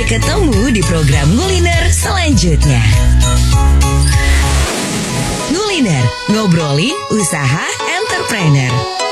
Sampai ketemu di program Nguliner selanjutnya. Nguliner, ngobrolin usaha entrepreneur.